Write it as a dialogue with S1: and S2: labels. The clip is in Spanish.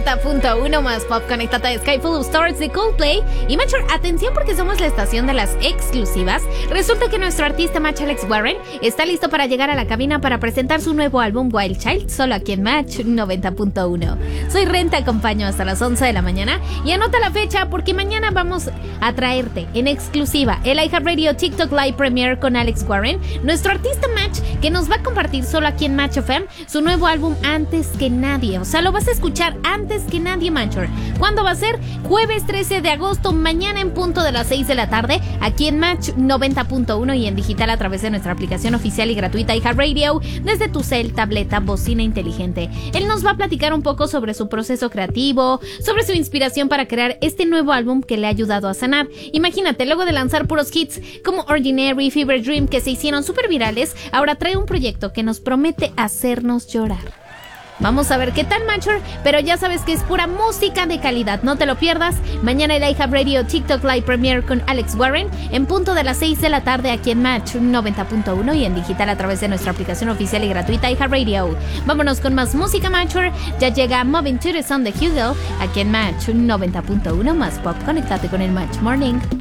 S1: 90.1 más pop, conectada a Sky Full of Stars de Coldplay. Y Macho, atención porque somos la estación de las exclusivas. Resulta que nuestro artista Match Alex Warren está listo para llegar a la cabina para presentar su nuevo álbum Wild Child, solo aquí en Match 90.1. Soy Ren, te acompaño hasta las 11 de la mañana y anota la fecha porque mañana vamos a traerte en exclusiva el iHeartRadio TikTok Live Premiere con Alex Warren, nuestro artista Match, que nos va a compartir solo aquí en Match FM su nuevo álbum Antes que Nadie. O sea, lo vas a escuchar antes que nadie, Manchor. ¿Cuándo va a ser? Jueves 13 de agosto, mañana en punto de las 6 de la tarde, aquí en Match 90.1 y en digital a través de nuestra aplicación oficial y gratuita iHeartRadio, desde tu cel, tableta, bocina inteligente. Él nos va a platicar un poco sobre su proceso creativo, sobre su inspiración para crear este nuevo álbum que le ha ayudado a sanar. Imagínate, luego de lanzar puros hits como Ordinary, Fever Dream, que se hicieron súper virales, ahora trae un proyecto que nos promete hacernos llorar. Vamos a ver qué tal, Matcher, pero ya sabes que es pura música de calidad, no te lo pierdas. Mañana el iHeartRadio TikTok Live Premiere con Alex Warren en punto de las 6 de la tarde aquí en Match 90.1 y en digital a través de nuestra aplicación oficial y gratuita iHeartRadio. Vámonos con más música, Matcher. Ya llega Moving to the Sun de Hugo aquí en Match 90.1 más pop. Conéctate con el Match Morning.